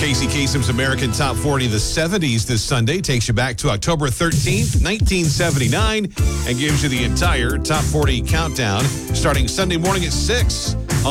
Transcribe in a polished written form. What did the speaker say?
Casey Kasem's American Top 40 of the 70s this Sunday takes you back to October 13th, 1979, and gives you the entire Top 40 countdown starting Sunday morning at 6.